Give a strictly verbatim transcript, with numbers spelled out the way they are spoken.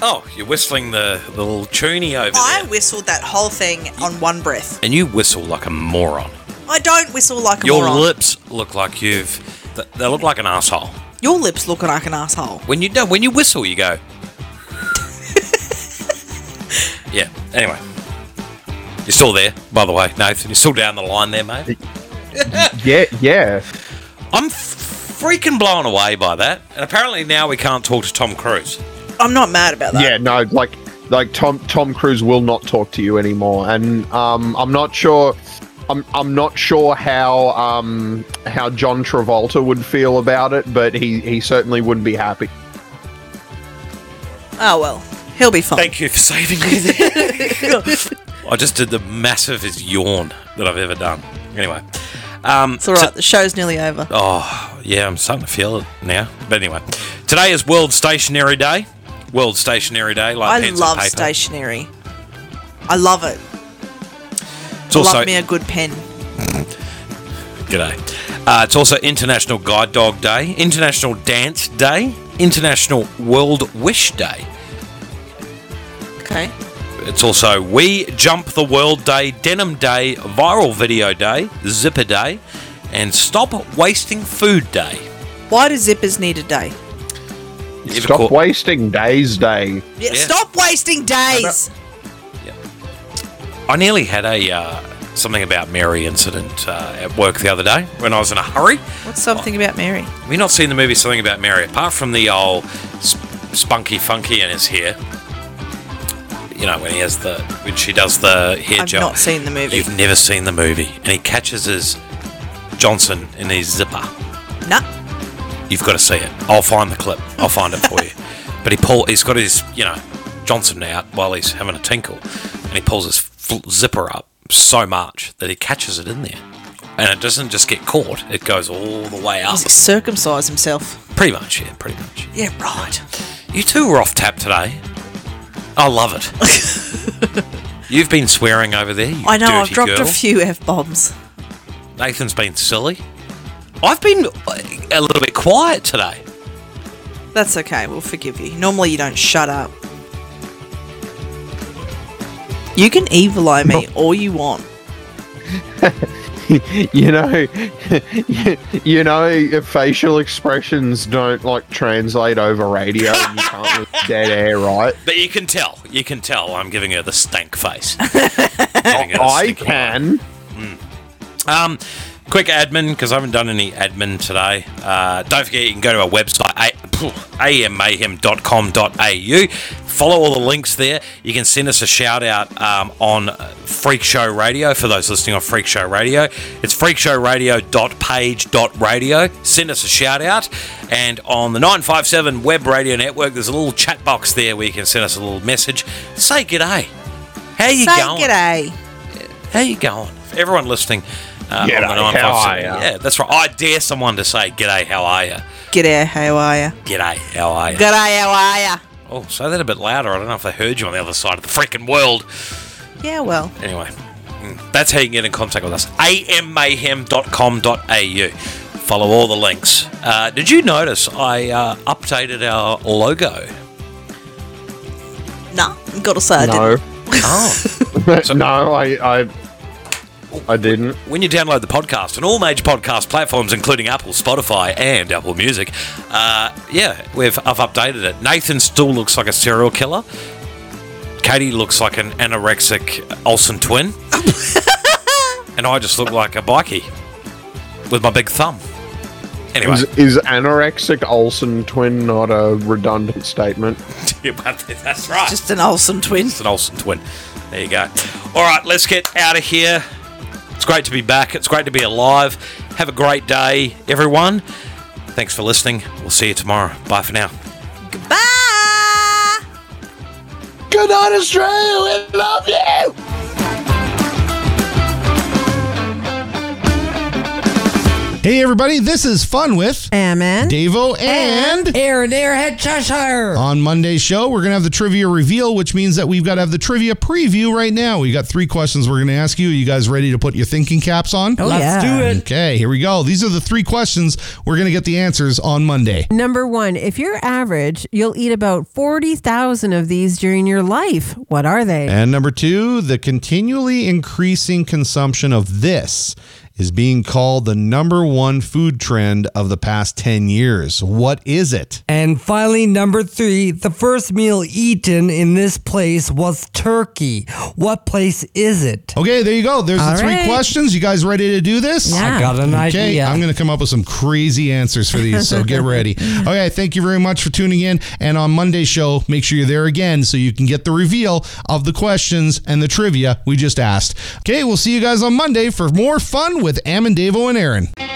Oh, you're whistling the, the little tuny over I there. whistled that whole thing on one breath. And you whistle like a moron. I don't whistle like a Your moron. lips look like you've... th- They look like an asshole. Your lips look like an asshole. When you do, when you whistle, you go... Yeah, anyway. You're still there, by the way, Nathan. You're still down the line there, mate. Yeah, yeah. I'm f- freaking blown away by that. And apparently now we can't talk to Tom Cruise. I'm not mad about that. Yeah, no, like like Tom Tom Cruise will not talk to you anymore, and um, I'm not sure. I'm I'm not sure how um how John Travolta would feel about it, but he he certainly would be happy. Oh, well. He'll be fine. Thank you for saving me there. I just did the massivest yawn that I've ever done. Anyway. Um, It's all right. so- the show's nearly over. oh, yeah, I'm starting to feel it now. But anyway. Today is World Stationery Day. World Stationery Day, like I pens love and paper. stationery. I love it. It's also, love me a good pen. G'day. Uh, it's also International Guide Dog Day, International Dance Day, International World Wish Day. Okay. It's also We Jump the World Day, Denim Day, Viral Video Day, Zipper Day, and Stop Wasting Food Day. Why do zippers need a day? You ever Stop caught- wasting days, day. Yeah, Yeah. Stop wasting days. I nearly had a uh, something about Mary incident uh, at work the other day when I was in a hurry. What's something about Mary? Have you not seen the movie Something About Mary? Apart from the old sp- spunky funky in his hair. You know, when he has the... When she does the hair I've gel. not seen the movie. You've never seen the movie. And he catches his Johnson in his zipper. Nah. You've got to see it. I'll find the clip. I'll find it for you. But he pull. He's got his, you know, Johnson out while he's having a tinkle. And he pulls his fl- zipper up so much that he catches it in there. And it doesn't just get caught. It goes all the way up. Does he circumcise himself? Pretty much, yeah. Pretty much. Yeah, right. You two were off tap today. I love it. You've been swearing over there, you I know, I've dirty dropped girl. a few F-bombs. Nathan's been silly. I've been a little bit quiet today. That's okay, we'll forgive you. Normally you don't shut up. You can evil eye me all you want. You know, you know, if facial expressions don't like translate over radio, and you can't look dead air, right? But you can tell. You can tell I'm giving her the stank face. Giving her the I stinky can. Um, quick admin, because I haven't done any admin today. Uh, don't forget, you can go to our website, a m mayhem dot com dot a u. Follow all the links there. You can send us a shout out um, on Freak Show Radio for those listening on Freak Show Radio. It's freak show radio dot page dot radio. Send us a shout out. And on the nine five seven Web Radio Network, there's a little chat box there where you can send us a little message. Say g'day. How you Say going? g'day. How you going? For everyone listening uh, G'day, on the nine how five are seven. ya? Yeah, that's right. I dare someone to say g'day, how are you? G'day, how are ya? G'day, how are you? G'day, how are ya? Oh, say that a bit louder. I don't know if they heard you on the other side of the freaking world. Yeah, well, Anyway, mm, that's how you can get in contact with us. a m mayhem dot com dot a u. Follow all the links. Uh, did you notice I uh, updated our logo? nah, gotta say I No, didn't. Oh. So- no, I, I, I didn't. When you download the podcast on all major podcast platforms, including Apple, Spotify, and Apple Music, uh, yeah, we've I've updated it. Nathan still looks like a serial killer. Katie looks like an anorexic Olsen twin. And I just look like a bikie with my big thumb. Anyway, Is, is anorexic Olsen twin not a redundant statement? that's right. Just an Olsen twin. It's an Olsen twin. There you go. All right, let's get out of here. It's great to be back. It's great to be alive. Have a great day, everyone. Thanks for listening. We'll see you tomorrow. Bye for now. Goodbye! Good night, Australia. We love you. Hey everybody, this is Fun with Ammon, Davo, and Aaron Airhead Cheshire. On Monday's show, we're going to have the trivia reveal, which means that we've got to have the trivia preview right now. We got three questions we're going to ask you. Are you guys ready to put your thinking caps on? Oh, Let's yeah. do it. Okay, here we go. These are the three questions. We're going to get the answers on Monday. Number one, if you're average, you'll eat about forty thousand of these during your life. What are they? And number two, the continually increasing consumption of this is being called the number one food trend of the past ten years. What is it? And finally, number three, the first meal eaten in this place was turkey. What place is it? Okay, there you go. There's All the three right. questions. You guys ready to do this? Yeah. I got an Okay, idea. I'm going to come up with some crazy answers for these, so get ready. Okay, thank you very much for tuning in. And on Monday's show, make sure you're there again so you can get the reveal of the questions and the trivia we just asked. Okay, we'll see you guys on Monday for more fun with Ammon, Davo, and Aaron.